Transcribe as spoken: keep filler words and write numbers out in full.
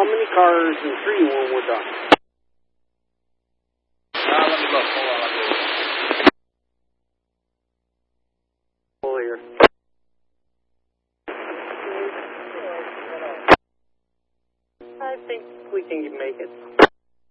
many cars in three when we're done? Uh, let me look. Hold on. Let me look. Pull here. I think we can make it.